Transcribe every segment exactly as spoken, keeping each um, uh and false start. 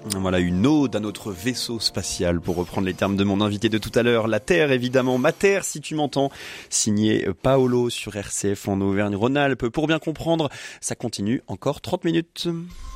Voilà une ode à notre vaisseau spatial, pour reprendre les termes de mon invité de tout à l'heure. La Terre, évidemment, ma Terre, si tu m'entends. Signé Paolo sur R C F en Auvergne-Rhône-Alpes. Pour bien comprendre, ça continue encore trente minutes.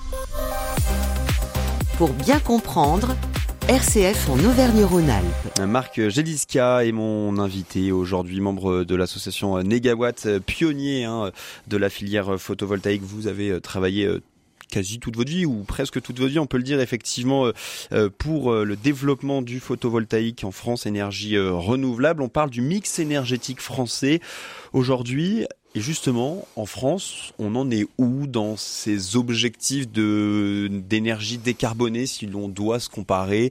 Pour bien comprendre, R C F en Auvergne-Rhône-Alpes. Marc Géliska est mon invité aujourd'hui, membre de l'association Négawatt, pionnier hein, de la filière photovoltaïque. Vous avez travaillé quasi toute votre vie, ou presque toute votre vie, on peut le dire effectivement, euh, pour le développement du photovoltaïque en France, énergie euh, renouvelable. On parle du mix énergétique français aujourd'hui. Et justement, en France, on en est où dans ces objectifs de, d'énergie décarbonée, si l'on doit se comparer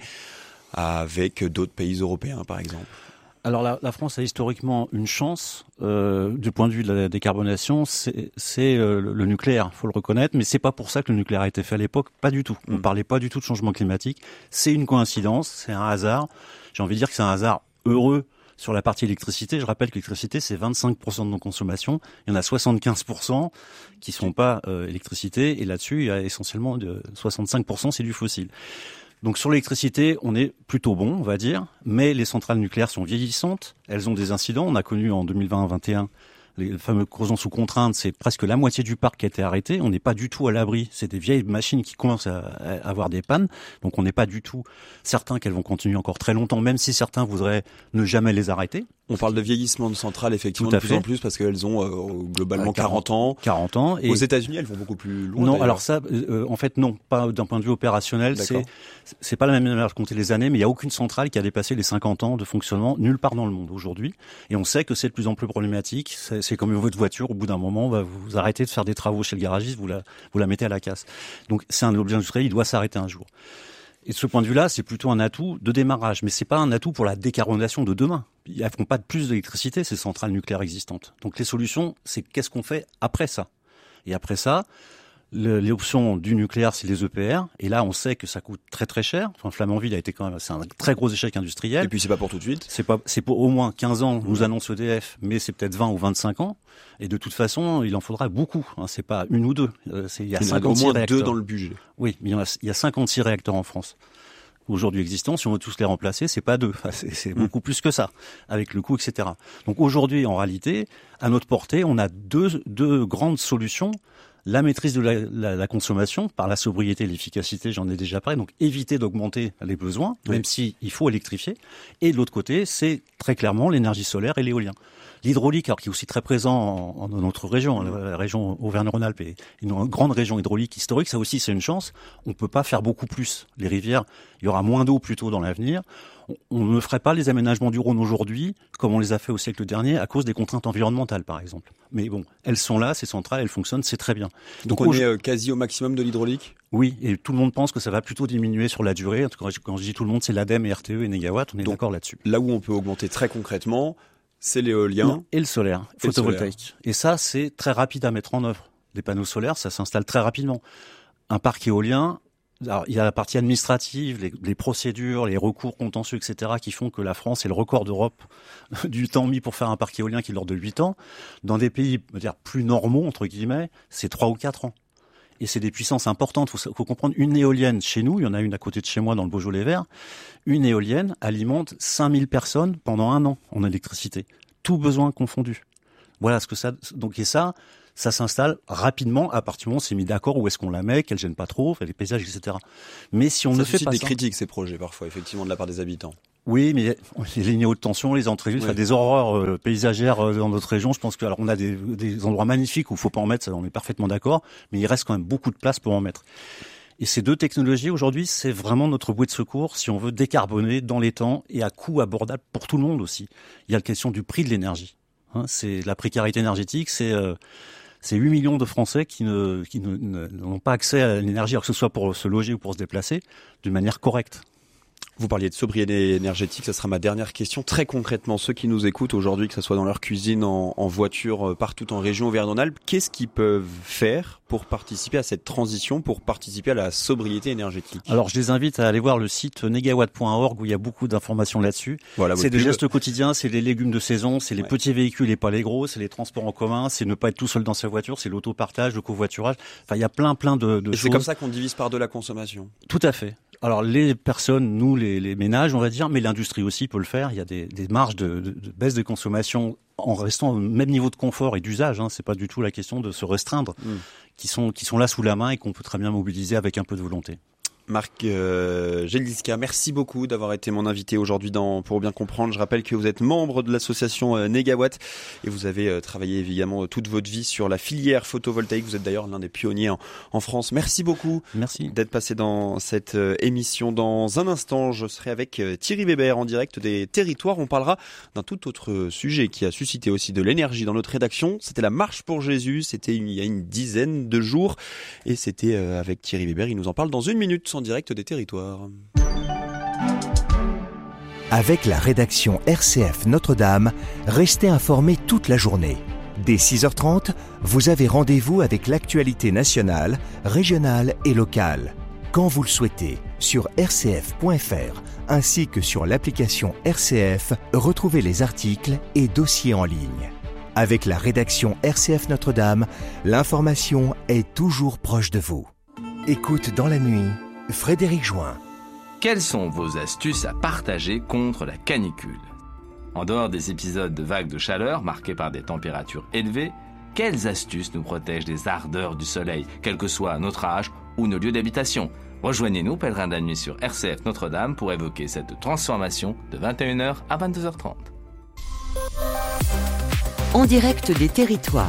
avec d'autres pays européens, par exemple? Alors la, la France a historiquement une chance euh, du point de vue de la décarbonation, c'est, c'est euh, le nucléaire, faut le reconnaître, mais c'est pas pour ça que le nucléaire a été fait à l'époque, pas du tout. On ne parlait pas du tout de changement climatique, c'est une coïncidence, c'est un hasard. J'ai envie de dire que c'est un hasard heureux sur la partie électricité. Je rappelle que l'électricité, c'est vingt-cinq pour cent de nos consommations, il y en a soixante-quinze pour cent qui sont pas euh, électricité, et là-dessus, il y a essentiellement de soixante-cinq pour cent c'est du fossile. Donc sur l'électricité, on est plutôt bon, on va dire, mais les centrales nucléaires sont vieillissantes, elles ont des incidents. On a connu en deux mille vingt vingt et un les fameux corrosions sous contrainte, c'est presque la moitié du parc qui a été arrêté. On n'est pas du tout à l'abri, c'est des vieilles machines qui commencent à, à avoir des pannes, donc on n'est pas du tout certain qu'elles vont continuer encore très longtemps, même si certains voudraient ne jamais les arrêter. On parle de vieillissement de centrales, effectivement, de plus fait. en plus, parce qu'elles ont euh, globalement quarante, quarante ans. quarante ans. Et aux États-Unis, elles vont beaucoup plus loin. Non, d'ailleurs. alors ça, euh, en fait, non, pas d'un point de vue opérationnel. D'accord. C'est, c'est pas la même manière de compter les années, mais il y a aucune centrale qui a dépassé les cinquante ans de fonctionnement nulle part dans le monde aujourd'hui. Et on sait que c'est de plus en plus problématique. C'est, c'est comme votre voiture. Au bout d'un moment, bah, vous arrêtez de faire des travaux chez le garagiste, vous la, vous la mettez à la casse. Donc c'est un objet industriel, il doit s'arrêter un jour. Et de ce point de vue-là, c'est plutôt un atout de démarrage, mais c'est pas un atout pour la décarbonation de demain. Elles font pas de plus d'électricité, ces centrales nucléaires existantes. Donc les solutions, c'est qu'est-ce qu'on fait après ça. Et après ça, le, l'option du nucléaire, c'est les E P R. Et là, on sait que ça coûte très très cher. Enfin, Flamanville a été quand même, c'est un très gros échec industriel. Et puis c'est pas pour tout de suite. C'est pas, c'est pour au moins quinze ans, nous annonce E D F, mais c'est peut-être vingt ou vingt-cinq ans. Et de toute façon, il en faudra beaucoup. Hein, c'est pas une ou deux. Euh, c'est, il y a cinquante-six au moins réacteurs. deux dans le budget. Oui, mais il y, a, il y a cinquante-six réacteurs en France aujourd'hui existants. Si on veut tous les remplacer, c'est pas deux. Enfin, c'est, c'est beaucoup plus que ça, avec le coût, et cetera. Donc aujourd'hui, en réalité, à notre portée, on a deux, deux grandes solutions. La maîtrise de la, la, la consommation par la sobriété et l'efficacité, j'en ai déjà parlé, donc éviter d'augmenter les besoins, oui. Même si il faut électrifier. Et de l'autre côté, c'est très clairement l'énergie solaire et l'éolien. L'hydraulique, alors qui est aussi très présent en, en notre région, la région Auvergne-Rhône-Alpes est une grande région hydraulique historique, ça aussi c'est une chance. On peut pas faire beaucoup plus. Les rivières, il y aura moins d'eau plutôt dans l'avenir. On, on ne ferait pas les aménagements du Rhône aujourd'hui, comme on les a fait au siècle dernier, à cause des contraintes environnementales par exemple. Mais bon, elles sont là, ces centrales, elles fonctionnent, c'est très bien. Donc, Donc on est euh, quasi au maximum de l'hydraulique ? Oui, et tout le monde pense que ça va plutôt diminuer sur la durée. Quand je dis tout le monde, c'est l'ADEME et R T E et Négawatt, on est Donc, d'accord là-dessus. Là où on peut augmenter très concrètement, c'est l'éolien. Non, et le solaire, et photovoltaïque. Le solaire. Et ça, c'est très rapide à mettre en œuvre. Les panneaux solaires, ça s'installe très rapidement. Un parc éolien, alors, il y a la partie administrative, les, les procédures, les recours contentieux, et cetera, qui font que la France est le record d'Europe du temps mis pour faire un parc éolien qui est de l'ordre de huit ans. Dans des pays, on va dire, plus normaux, entre guillemets, c'est trois ou quatre ans. Et c'est des puissances importantes. Il faut, faut comprendre, une éolienne chez nous, il y en a une à côté de chez moi dans le Beaujolais vert, une éolienne alimente cinq mille personnes pendant un an en électricité. Tout besoin confondu. Voilà ce que ça, donc, et ça, ça s'installe rapidement à partir du moment où on s'est mis d'accord où est-ce qu'on la met, qu'elle gêne pas trop, fait les paysages, et cetera. Mais si on ça ne fait pas des ça. critiques, ces projets, parfois, effectivement, de la part des habitants. Oui, mais les lignes haute tension, les entrées, oui. Des horreurs euh, paysagères euh, dans notre région. Je pense que alors on a des, des endroits magnifiques où il faut pas en mettre, ça, on est parfaitement d'accord, mais il reste quand même beaucoup de place pour en mettre. Et ces deux technologies aujourd'hui, c'est vraiment notre bouée de secours si on veut décarboner dans les temps et à coût abordable pour tout le monde aussi. Il y a la question du prix de l'énergie. Hein, c'est la précarité énergétique, c'est euh, c'est huit millions de Français qui ne qui ne, ne, n'ont pas accès à l'énergie, alors que ce soit pour se loger ou pour se déplacer, d'une manière correcte. Vous parliez de sobriété énergétique, ça sera ma dernière question. Très concrètement, ceux qui nous écoutent aujourd'hui, que ce soit dans leur cuisine, en, en voiture, partout en région Auvergne-Rhône-Alpes, qu'est-ce qu'ils peuvent faire pour participer à cette transition, pour participer à la sobriété énergétique ? Alors, je les invite à aller voir le site négawatt point org où il y a beaucoup d'informations là-dessus. Voilà, c'est des pub. gestes quotidiens, c'est les légumes de saison, c'est les ouais. petits véhicules et pas les gros, c'est les transports en commun, c'est ne pas être tout seul dans sa voiture, c'est l'autopartage, le covoiturage. Enfin, il y a plein, plein de, de et choses. C'est comme ça qu'on divise par deux la consommation. Tout à fait. Alors les personnes, nous les, les ménages, on va dire, mais l'industrie aussi peut le faire. Il y a des, des marges de, de, de baisse de consommation en restant au même niveau de confort et d'usage. Hein. C'est pas du tout la question de se restreindre, mmh. qui sont qui sont là sous la main et qu'on peut très bien mobiliser avec un peu de volonté. Marc euh, Geldiska, merci beaucoup d'avoir été mon invité aujourd'hui dans Pour bien comprendre. Je rappelle que vous êtes membre de l'association euh, Négawatt et vous avez euh, travaillé évidemment toute votre vie sur la filière photovoltaïque. Vous êtes d'ailleurs l'un des pionniers en, en France. Merci beaucoup merci. d'être passé dans cette euh, émission. Dans un instant, je serai avec euh, Thierry Weber en direct des territoires. On parlera d'un tout autre sujet qui a suscité aussi de l'énergie dans notre rédaction. C'était la Marche pour Jésus. C'était une, il y a une dizaine de jours et c'était euh, avec Thierry Weber. Il nous en parle dans une minute. En direct des territoires. Avec la rédaction R C F Notre-Dame, restez informés toute la journée. Dès six heures trente, vous avez rendez-vous avec l'actualité nationale, régionale et locale. Quand vous le souhaitez, sur r c f point f r ainsi que sur l'application R C F, retrouvez les articles et dossiers en ligne. Avec la rédaction R C F Notre-Dame, l'information est toujours proche de vous. Écoute dans la nuit, Frédéric Join. Quelles sont vos astuces à partager contre la canicule ? En dehors des épisodes de vagues de chaleur marqués par des températures élevées, quelles astuces nous protègent des ardeurs du soleil, quel que soit notre âge ou nos lieux d'habitation ? Rejoignez-nous, pèlerins de la nuit sur R C F Notre-Dame, pour évoquer cette transformation de vingt et une heures à vingt-deux heures trente. En direct des territoires.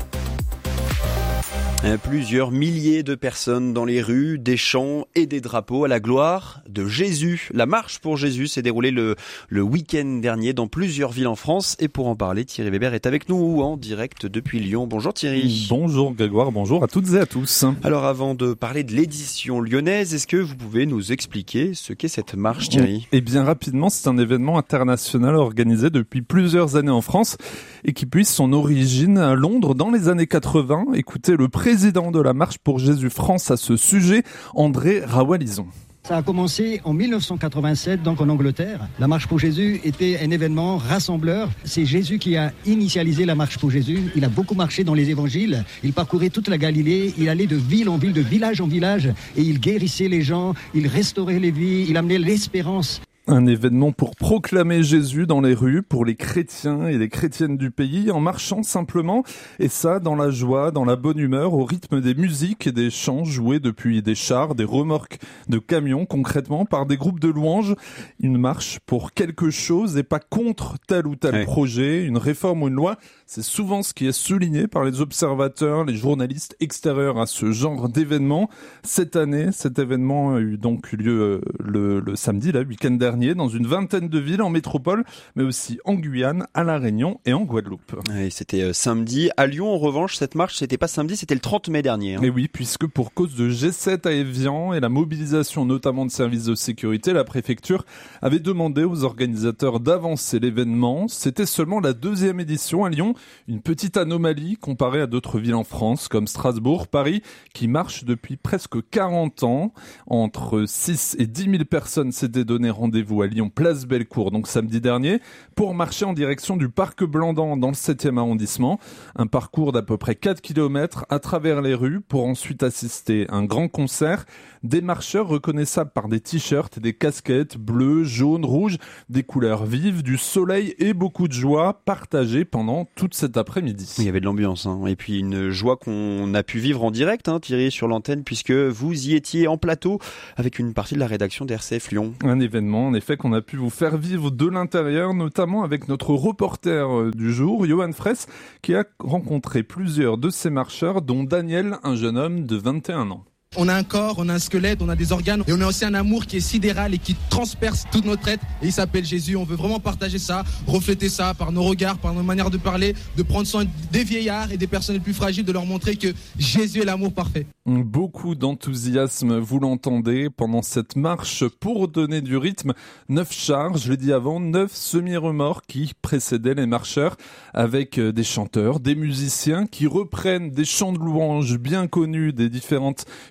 Plusieurs milliers de personnes dans les rues, des chants et des drapeaux à la gloire de Jésus. La marche pour Jésus s'est déroulée le, le week-end dernier dans plusieurs villes en France. Et pour en parler, Thierry Weber est avec nous en direct depuis Lyon. Bonjour Thierry. Bonjour Grégoire, bonjour à toutes et à tous. Alors avant de parler de l'édition lyonnaise, est-ce que vous pouvez nous expliquer ce qu'est cette marche, Thierry ? Eh bien rapidement, c'est un événement international organisé depuis plusieurs années en France et qui puise son origine à Londres dans les années quatre-vingts. Écoutez le président de la Marche pour Jésus France à ce sujet, André Rawalison. Ça a commencé en mille neuf cent quatre-vingt-sept, donc en Angleterre. La Marche pour Jésus était un événement rassembleur. C'est Jésus qui a initialisé la Marche pour Jésus. Il a beaucoup marché dans les évangiles. Il parcourait toute la Galilée. Il allait de ville en ville, de village en village. Et il guérissait les gens. Il restaurait les vies. Il amenait l'espérance. Un événement pour proclamer Jésus dans les rues, pour les chrétiens et les chrétiennes du pays, en marchant simplement, et ça dans la joie, dans la bonne humeur, au rythme des musiques et des chants joués depuis des chars, des remorques de camions, concrètement, par des groupes de louanges. Une marche pour quelque chose et pas contre tel ou tel ouais. projet, une réforme ou une loi. C'est souvent ce qui est souligné par les observateurs, les journalistes extérieurs à ce genre d'événement. Cette année, cet événement a eu donc eu lieu le, le samedi, le week-end dernier, dans une vingtaine de villes en métropole, mais aussi en Guyane, à La Réunion et en Guadeloupe. Et c'était euh, samedi. À Lyon, en revanche, cette marche, c'était pas samedi, c'était le trente mai dernier. Hein. Et oui, puisque pour cause de G sept à Évian et la mobilisation notamment de services de sécurité, la préfecture avait demandé aux organisateurs d'avancer l'événement. C'était seulement la deuxième édition à Lyon, une petite anomalie comparée à d'autres villes en France, comme Strasbourg, Paris, qui marchent depuis presque quarante ans. Entre six et dix mille personnes s'étaient donné rendez-vous à Lyon, place Bellecour, donc samedi dernier, pour marcher en direction du parc Blandan dans le septième arrondissement. Un parcours d'à peu près quatre kilomètres à travers les rues pour ensuite assister à un grand concert. Des marcheurs reconnaissables par des t-shirts et des casquettes bleues, jaunes, rouges, des couleurs vives, du soleil et beaucoup de joie partagée pendant toute cet après-midi. Il y avait de l'ambiance, hein. Et puis une joie qu'on a pu vivre en direct, hein, Thierry, sur l'antenne, puisque vous y étiez en plateau avec une partie de la rédaction d'R C F Lyon. Un événement, en effet, qu'on a pu vous faire vivre de l'intérieur, notamment avec notre reporter du jour, Johan Fraisse, qui a rencontré plusieurs de ces marcheurs, dont Daniel, un jeune homme de vingt et un ans. On a un corps, on a un squelette, on a des organes et on a aussi un amour qui est sidéral et qui transperce toute notre être et il s'appelle Jésus. On veut vraiment partager ça, refléter ça par nos regards, par nos manières de parler, de prendre soin des vieillards et des personnes les plus fragiles, de leur montrer que Jésus est l'amour parfait. Beaucoup d'enthousiasme, vous l'entendez, pendant cette marche pour donner du rythme. Neuf chars, je l'ai dit avant, neuf semi-remorques qui précédaient les marcheurs avec des chanteurs, des musiciens qui reprennent des chants de louanges bien connus des différentes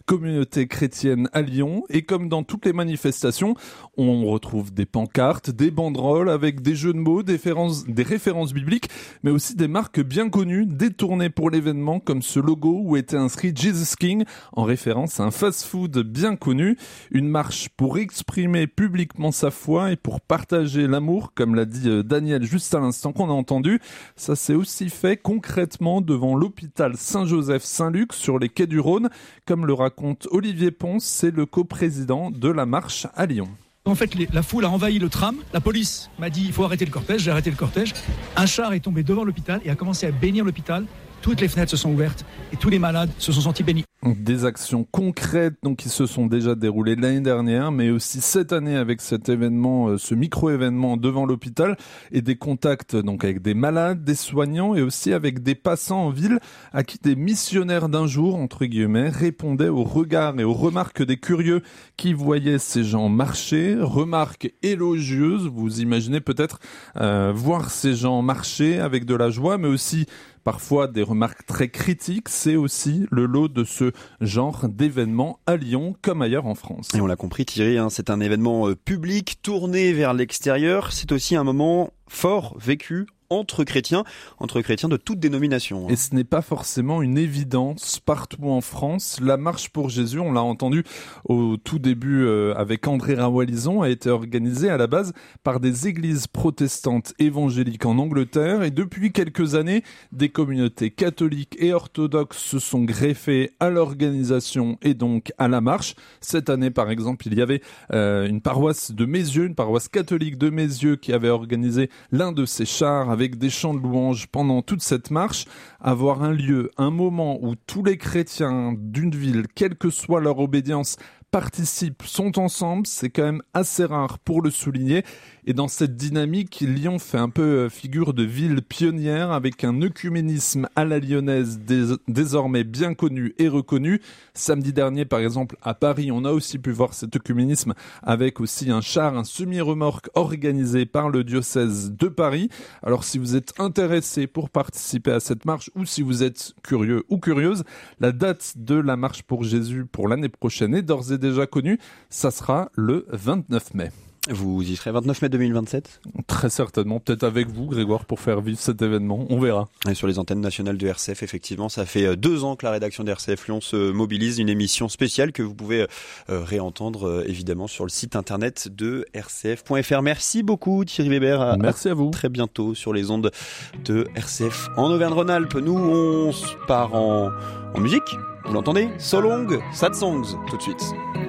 communauté chrétienne à Lyon. Et comme dans toutes les manifestations, on retrouve des pancartes, des banderoles avec des jeux de mots, des références, des références bibliques, mais aussi des marques bien connues, détournées pour l'événement, comme ce logo où était inscrit Jesus King, en référence à un fast-food bien connu. Une marche pour exprimer publiquement sa foi et pour partager l'amour, comme l'a dit Daniel juste à l'instant qu'on a entendu. Ça s'est aussi fait concrètement devant l'hôpital Saint-Joseph-Saint-Luc sur les quais du Rhône, comme le raconte Olivier Ponce, c'est le coprésident de la marche à Lyon. En fait, les, la foule a envahi le tram. La police m'a dit il faut arrêter le cortège. J'ai arrêté le cortège. Un char est tombé devant l'hôpital et a commencé à bénir l'hôpital. Toutes les fenêtres se sont ouvertes et tous les malades se sont sentis bénis. Des actions concrètes donc, qui se sont déjà déroulées l'année dernière, mais aussi cette année avec cet événement, ce micro-événement devant l'hôpital, et des contacts donc avec des malades, des soignants et aussi avec des passants en ville à qui des missionnaires d'un jour, entre guillemets, répondaient aux regards et aux remarques des curieux qui voyaient ces gens marcher. Remarques élogieuses, vous imaginez peut-être euh, voir ces gens marcher avec de la joie, mais aussi parfois des remarques très critiques. C'est aussi le lot de ce genre d'événement à Lyon comme ailleurs en France. Et on l'a compris Thierry, hein, c'est un événement public tourné vers l'extérieur. C'est aussi un moment fort vécu entre chrétiens, entre chrétiens de toutes dénominations. Et ce n'est pas forcément une évidence partout en France. La marche pour Jésus, on l'a entendu au tout début euh, avec André Rawalison, a été organisée à la base par des églises protestantes évangéliques en Angleterre, et depuis quelques années, des communautés catholiques et orthodoxes se sont greffées à l'organisation et donc à la marche. Cette année, par exemple, il y avait euh, une paroisse de Mézieux, une paroisse catholique de Mézieux qui avait organisé l'un de ces chars avec des chants de louanges pendant toute cette marche. Avoir un lieu, un moment où tous les chrétiens d'une ville, quelle que soit leur obédience, participent, sont ensemble, c'est quand même assez rare pour le souligner. Et dans cette dynamique, Lyon fait un peu figure de ville pionnière avec un œcuménisme à la lyonnaise dés- désormais bien connu et reconnu. Samedi dernier, par exemple, à Paris, on a aussi pu voir cet œcuménisme avec aussi un char, un semi-remorque organisé par le diocèse de Paris. Alors si vous êtes intéressé pour participer à cette marche ou si vous êtes curieux ou curieuse, la date de la marche pour Jésus pour l'année prochaine est d'ores et déjà connue. Ça sera le vingt-neuf mai. Vous y serez vingt-neuf mai deux mille vingt-sept ? Très certainement, peut-être avec vous Grégoire pour faire vivre cet événement, on verra. Et sur les antennes nationales de R C F, effectivement, ça fait deux ans que la rédaction de R C F Lyon se mobilise, une émission spéciale que vous pouvez euh, réentendre euh, évidemment sur le site internet de r c f point f r. Merci beaucoup Thierry Weber. À, Merci à vous. Très bientôt sur les ondes de R C F en Auvergne-Rhône-Alpes. Nous, on part en, en musique, vous l'entendez ? So Long, Sad Songs, tout de suite.